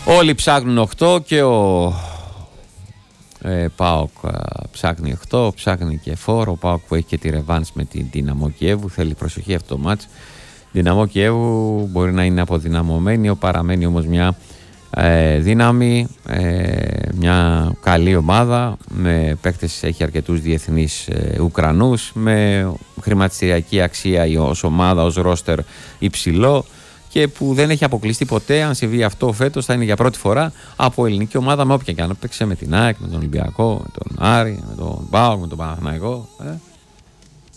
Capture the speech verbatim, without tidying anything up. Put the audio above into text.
Όλοι ψάχνουν οκτώ και ο ε, ΠΑΟΚ ψάχνει οκτώ, ψάχνει και φόρ. Ο ΠΑΟΚ που έχει και τη ρεβάνς με την Δυναμό Κιέβου. Θέλει προσοχή αυτό το μάτς. Δυναμό Κιέβου μπορεί να είναι αποδυναμωμένη, παραμένει όμως μια ε, δύναμη, ε, μια καλή ομάδα. Με παίκτες, έχει αρκετούς διεθνείς ε, Ουκρανούς, με χρηματιστηριακή αξία ως ομάδα, ως ρόστερ υψηλό, και που δεν έχει αποκλειστεί ποτέ. Αν συμβεί αυτό φέτος, θα είναι για πρώτη φορά από ελληνική ομάδα, με όποια και αν παίξει, με την ΑΕΚ, με τον Ολυμπιακό, με τον Άρη, με τον ΠΑΟΚ, με τον Παναθηναϊκό. Ε.